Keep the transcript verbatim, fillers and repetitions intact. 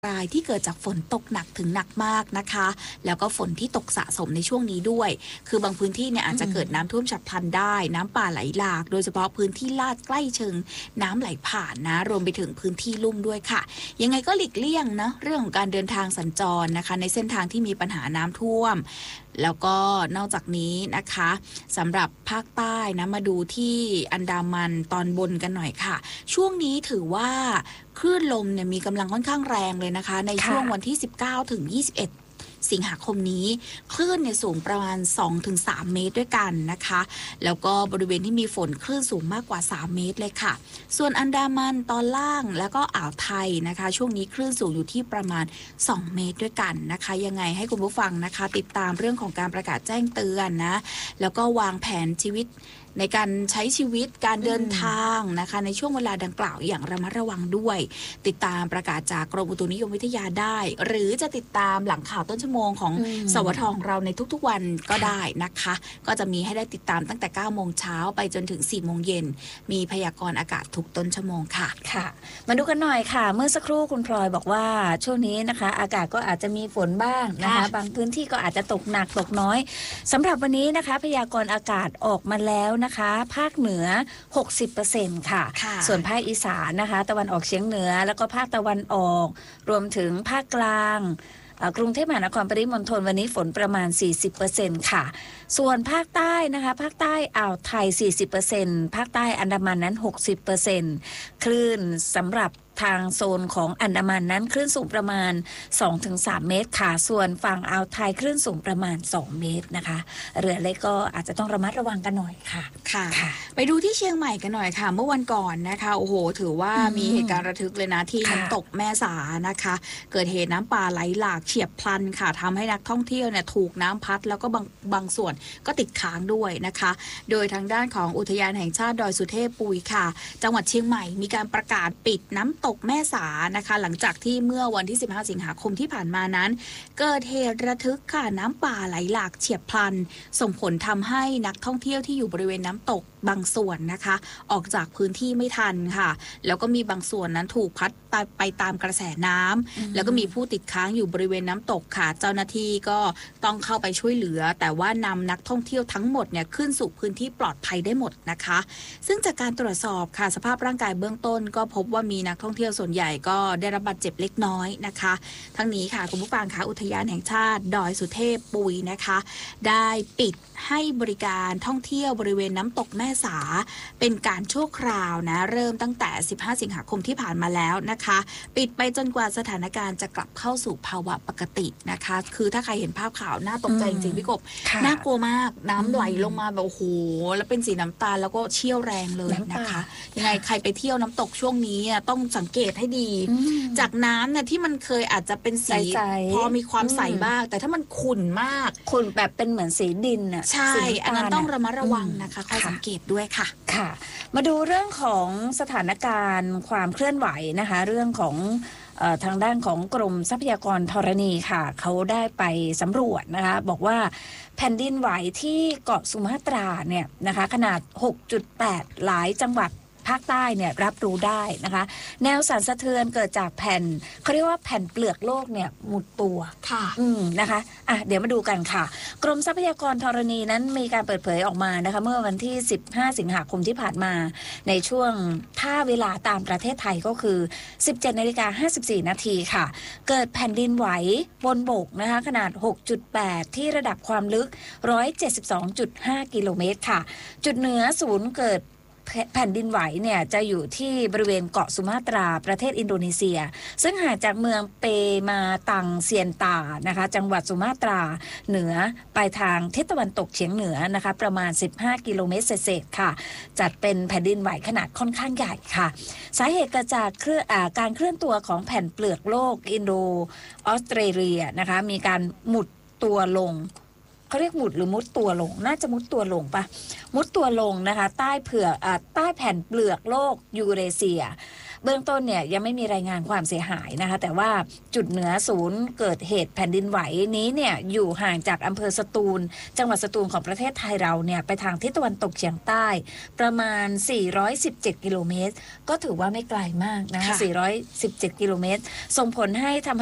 รายที่เกิดจากฝนตกหนักถึงหนักมากนะคะแล้วก็ฝนที่ตกสะสมในช่วงนี้ด้วยคือบางพื้นที่เนี่ยอาจจะเกิดน้ำท่วมฉับพลันได้น้ำป่าไหลหลากโดยเฉพาะพื้นที่ลาดใกล้เชิงน้ำไหลผ่านนะรวมไปถึงพื้นที่ลุ่มด้วยค่ะยังไงก็หลีกเลี่ยงนะเรื่องของการเดินทางสัญจรนะคะในเส้นทางที่มีปัญหาน้ำท่วมแล้วก็นอกจากนี้นะคะสำหรับภาคใต้นะมาดูที่อันดามันตอนบนกันหน่อยค่ะช่วงนี้ถือว่าคลื่นลมเนี่ยมีกำลังค่อนข้างแรงเลยนะคะในช่วงวันที่สิบเก้าถึงยี่สิบเอ็ดสิงหาคมนี้คลื่นเนี่ยสูงประมาณ สองถึงสาม เมตรด้วยกันนะคะแล้วก็บริเวณที่มีฝนคลื่นสูงมากกว่าสามเมตรเลยค่ะส่วนอันดามันตอนล่างแล้วก็อ่าวไทยนะคะช่วงนี้คลื่นสูงอยู่ที่ประมาณสองเมตรด้วยกันนะคะยังไงให้คุณผู้ฟังนะคะติดตามเรื่องของการประกาศแจ้งเตือนนะแล้วก็วางแผนชีวิตในการใช้ชีวิตการเดินทางนะคะในช่วงเวลาดังกล่าวอย่างระมัดระวังด้วยติดตามประกาศจากกรมอุตุนิยมวิทยาได้หรือจะติดตามหลังข่าวต้นชั่วโมงของสวทของเราในทุกๆวันก็ได้นะคะก็จะมีให้ได้ติดตามตั้งแต่เก้าโมงเช้าไปจนถึงสี่โมงเย็นมีพยากรณ์อากาศทุกต้นชั่วโมงค่ะค่ะมาดูกันหน่อยค่ะเมื่อสักครู่คุณพลอยบอกว่าช่วงนี้นะคะอากาศก็อาจจะมีฝนบ้างนะคะบางพื้นที่ก็อาจจะตกหนักตกน้อยสำหรับวันนี้นะคะพยากรณ์อากาศออกมาแล้วนะคะภาคเหนือ หกสิบเปอร์เซ็นต์ ค่ะส่วนภาคอีสานนะคะตะวันออกเฉียงเหนือแล้วก็ภาคตะวันออกรวมถึงภาคกลางกรุงเทพมหานครปริมณฑลวันนี้ฝนประมาณ สี่สิบเปอร์เซ็นต์ ค่ะส่วนภาคใต้นะคะภาคใต้อ่าวไทย สี่สิบเปอร์เซ็นต์ ภาคใต้อันดามันนั้น หกสิบเปอร์เซ็นต์ คลื่นสำหรับทางโซนของอันดามันนั้นคลื่นสูงประมาณ สองถึงสาม เมตรค่ะส่วนฝั่งอ่าวไทยคลื่นสูงประมาณสองเมตรนะคะเรือเล็กก็อาจจะต้องระมัดระวังกันหน่อยค่ะค่ะไปดูที่เชียงใหม่กันหน่อยค่ะเมื่อวันก่อนนะคะโอ้โหถือว่ามีเหตุการณ์ระทึกเลยนะที่น้ำตกแม่สานะคะเกิดเหตุน้ำป่าไหลหลากเฉียบพลันค่ะทำให้นักท่องเที่ยวเนี่ยถูกน้ำพัดแล้วก็บางบางส่วนก็ติดค้างด้วยนะคะโดยทางด้านของอุทยานแห่งชาติดอยสุเทพปุยค่ะจังหวัดเชียงใหม่มีการประกาศปิดน้ำตกแม่สานะคะหลังจากที่เมื่อวันที่สิบห้าสิงหาคมที่ผ่านมานั้นเกิดเหตุระทึกค่ะน้ำป่าไหลหลากเฉียบพลันส่งผลทำให้นักท่องเที่ยวที่อยู่บริเวณน้ำตกบางส่วนนะคะออกจากพื้นที่ไม่ทันค่ะแล้วก็มีบางส่วนนั้นถูกพัดไปตามกระแสน้ำแล้วก็มีผู้ติดค้างอยู่บริเวณน้ำตกค่ะเจ้าหน้าที่ก็ต้องเข้าไปช่วยเหลือแต่ว่านำนักท่องเที่ยวทั้งหมดเนี่ยขึ้นสู่พื้นที่ปลอดภัยได้หมดนะคะซึ่งจากการตรวจสอบค่ะสภาพร่างกายเบื้องต้นก็พบว่ามีนักท่องเที่ยวส่วนใหญ่ก็ได้รับบาดเจ็บเล็กน้อยนะคะทั้งนี้ค่ะคุณผู้ฟังคะอุทยานแห่งชาติดอยสุเทพปุยนะคะได้ปิดให้บริการท่องเที่ยวบริเวณน้ำตกแม่สาเป็นการชั่วคราวนะเริ่มตั้งแต่สิบห้าสิงหาคมที่ผ่านมาแล้วนะคะปิดไปจนกว่าสถานการณ์จะกลับเข้าสู่ภาวะปกตินะคะคือถ้าใครเห็นภาพข่าวน่าตกใจจริงๆพี่กบน่ากลัวมากน้ำไหลลงมาแบบโอ้โหแล้วเป็นสีน้ำตาลแล้วก็เชี่ยวแรงเลยนะคะยังไงใครไปเที่ยวน้ำตกช่วงนี้ต้องสังเกตให้ดีจากน้ำเนี่ยที่มันเคยอาจจะเป็นสีพอมีความใสบ้างแต่ถ้ามันขุ่นมากขุ่นแบบเป็นเหมือนสีดินอ่ะใช่อันนั้นต้องระมัดระวังนะคะคอยสังเกตด้วยค่ะค่ะมาดูเรื่องของสถานการณ์ความเคลื่อนไหวนะคะเรื่องของทางด้านของกรมทรัพยากรธรณีค่ะเขาได้ไปสำรวจนะคะบอกว่าแผ่นดินไหวที่เกาะสุมาตราเนี่ยนะคะขนาด หกจุดแปด หลายจังหวัดภาคใต้เนี่ยรับรู้ได้นะคะแนวสั่นสะเทือนเกิดจากแผ่นเขาเรียกว่าแผ่นเปลือกโลกเนี่ยหมุดตัวค่ะอืมนะคะอ่ะเดี๋ยวมาดูกันค่ะกรมทรัพยากรธรณีนั้นมีการเปิดเผยออกมานะคะเมื่อวันที่สิบห้าสิงหาคมที่ผ่านมาในช่วงท่าเวลาตามประเทศไทยก็คือ สิบเจ็ดนาฬิกาห้าสิบสี่นาทีค่ะเกิดแผ่นดินไหวบนบกนะคะขนาด หกจุดแปด ที่ระดับความลึก หนึ่งร้อยเจ็ดสิบสองจุดห้า กิโลเมตรค่ะจุดเหนือศูนย์เกิดแผ่นดินไหวเนี่ยจะอยู่ที่บริเวณเกาะสุมาตราประเทศอินโดนีเซียซึ่งห่างจากเมืองเปมาตังเซียนตานะคะจังหวัดสุมาตราเหนือไปทางทิศตะวันตกเฉียงเหนือนะคะประมาณสิบห้ากิโลเมตรเศษๆค่ะจัดเป็นแผ่นดินไหวขนาดค่อนข้างใหญ่ค่ะสาเหตุเกิดจากเคลื่อนการเคลื่อนตัวของแผ่นเปลือกโลกอินโดออสเตรเลียนะคะมีการหมุดตัวลงเขาเรียกหมุดหรือมุดตัวลงน่าจะมุดตัวลงปะมุดตัวลงนะคะใต้เผือกอ่าใต้แผ่นเปลือกโลกยูเรเซียเบื้องต้นเนี่ยยังไม่มีรายงานความเสียหายนะคะแต่ว่าจุดเหนือศูนย์เกิดเหตุแผ่นดินไหวนี้เนี่ยอยู่ห่างจากอำเภอสตูลจังหวัดสตูลของประเทศไทยเราเนี่ยไปทางทิศตะวันตกเฉียงใต้ประมาณสี่ร้อยสิบเจ็ดกิโลเมตรก็ถือว่าไม่ไกลมากนะค่ะสี่ร้อยสิบเจ็ดกิโลเมตรส่งผลให้ทำ